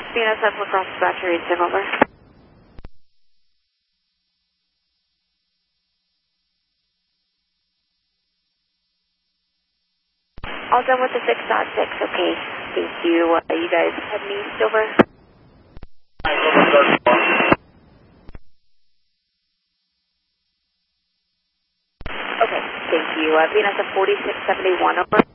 BNSF across the battery, sim over. All done with the 6.6, okay. Thank you. You guys heading east over? Okay, thank you. BNSF 4671 over.